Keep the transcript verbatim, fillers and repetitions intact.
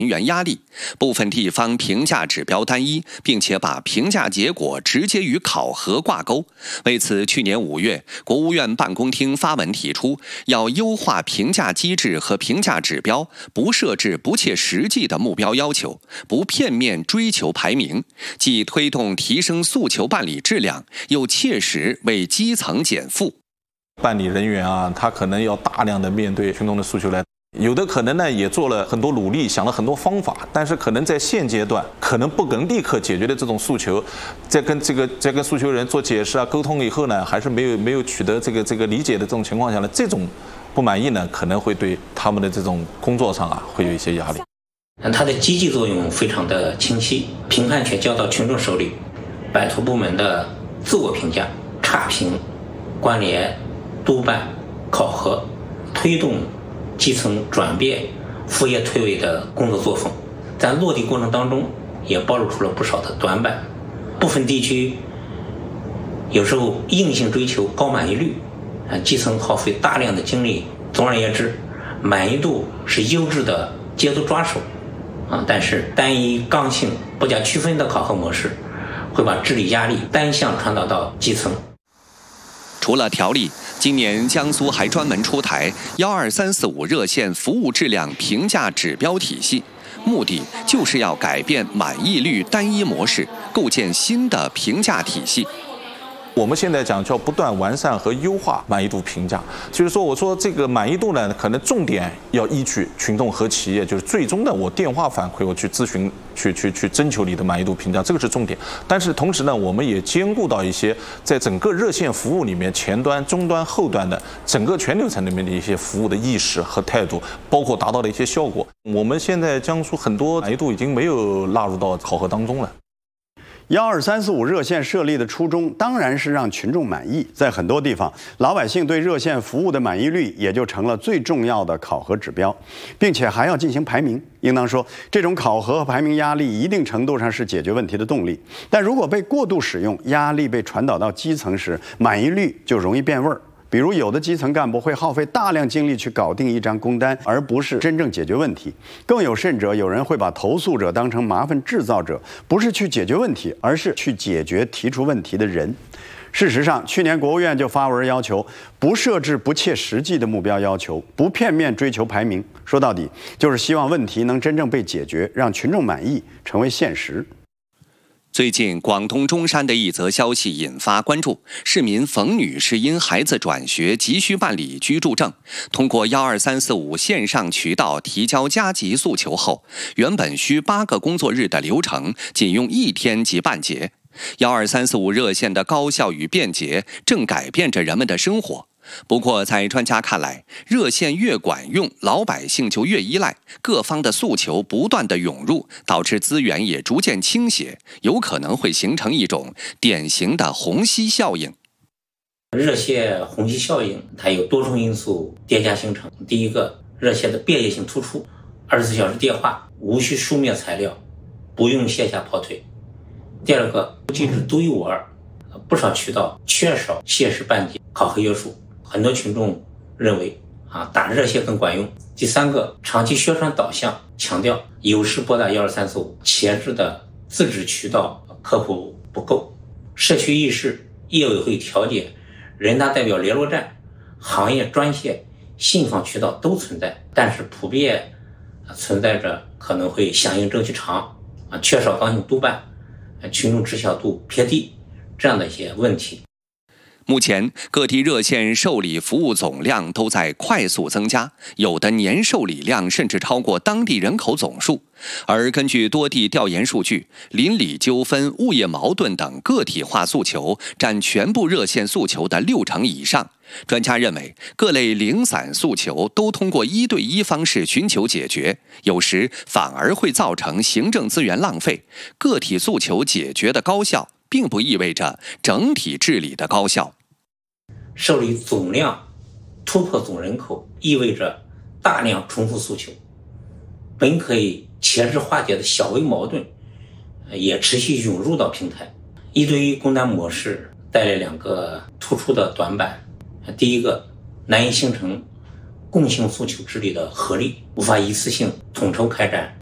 人员压力，部分地方评价指标单一，并且把评价结果直接与考核挂钩。为此，去年五月，国务院办公厅发文提出，要优化评价机制和评价指标，不设置不切实际的目标要求，不片面追求排名，既推动提升诉求办理质量，又切实为基层减负。 办理人员啊，他可能要大量的面对群众的诉求来。有的可能呢也做了很多努力，想了很多方法，但是可能在现阶段可能不能立刻解决的这种诉求，在跟这个在跟诉求人做解释啊沟通以后呢，还是没有没有取得这个这个理解的这种情况下呢，这种不满意呢，可能会对他们的这种工作上啊会有一些压力。 它的积极作用非常的清晰，评判权交到群众手里，摆脱部门的自我评价、差评、关联、督办、考核，推动基层转变、副业退位的工作作风，在落地过程当中也暴露出了不少的短板。部分地区有时候硬性追求高满意率，啊，基层耗费大量的精力。总而言之，满意度是优质的节奏抓手，啊，但是单一刚性、不加区分的考核模式，会把治理压力单向传导到基层。 除了条例，今年江苏还专门出台幺二三四五热线服务质量评价指标体系，目的就是要改变满意率单一模式，构建新的评价体系。 我们现在讲叫不断完善和优化满意度评价，就是说我说这个满意度呢，可能重点要依据群众和企业，就是最终的我电话反馈，我去咨询，去去去征求你的满意度评价，这个是重点。但是同时呢，我们也兼顾到一些在整个热线服务里面前端、中端、后端的整个全流程里面的一些服务的意识和态度，包括达到的一些效果。我们现在江苏很多满意度已经没有纳入到考核当中了。 幺二三四五热线设立的初衷当然是让群众满意，在很多地方，老百姓对热线服务的满意率也就成了最重要的考核指标，并且还要进行排名。应当说，这种考核和排名压力一定程度上是解决问题的动力，但如果被过度使用，压力被传导到基层时，满意率就容易变味儿。比如有的基层干部会耗费大量精力去搞定一张工单，而不是真正解决问题。更有甚者，有人会把投诉者当成麻烦制造者，不是去解决问题，而是去解决提出问题的人。事实上，去年国务院就发文要求，不设置不切实际的目标要求，不片面追求排名。说到底，就是希望问题能真正被解决，让群众满意，成为现实。 最近，广东中山的一则消息引发关注。市民冯女士因孩子转学急需办理居住证，通过幺二三四五线上渠道提交加急诉求后，原本需八个工作日的流程，仅用一天即办结。幺二三四五热线的高效与便捷，正改变着人们的生活。不过，在专家看来，热线越管用，老百姓就越依赖，各方的诉求不断的涌入，导致资源也逐渐倾斜，有可能会形成一种典型的虹吸效应。 热线虹吸效应它有多重因素叠加形成。第一个，热线的便捷性突出，二十四小时电话，无需书面材料，不用线下跑腿。第二个，机制独一无二，不少渠道缺少切实办结考核约束。很多群众认为啊，打热线更管用。第三个，长期宣传导向强调有事拨打幺二三四五，前置的自治渠道客户不够，社区议事、业委会调解、人大代表联络站、行业专线、信访渠道都存在，但是普遍存在着可能会响应周期长啊，缺少刚性督办，群众知晓度偏低这样的一些问题。 目前，各地热线受理服务总量都在快速增加，有的年受理量甚至超过当地人口总数。而根据多地调研数据，邻里纠纷、物业矛盾等个体化诉求占全部热线诉求的六成以上。专家认为，各类零散诉求都通过一对一方式寻求解决，有时反而会造成行政资源浪费。个体诉求解决的高效，并不意味着整体治理的高效。 受理总量突破总人口，意味着大量重复诉求，本可以前置化解的小微矛盾，也持续涌入到平台。一对一工单模式带来两个突出的短板。第一个，难以形成共性诉求治理的合力，无法一次性统筹开展